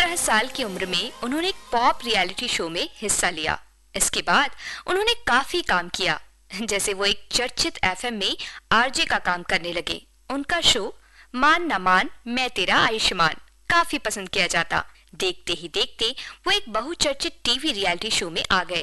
17 साल की उम्र में उन्होंने एक पॉप रियलिटी शो में हिस्सा लिया। इसके बाद उन्होंने काफी काम किया, जैसे वो एक चर्चित एफएम में आरजे का काम करने लगे। उनका शो मान न मान मैं तेरा आयुष्मान काफी पसंद किया जाता। देखते ही देखते वो एक बहुचर्चित टीवी रियलिटी शो में आ गए।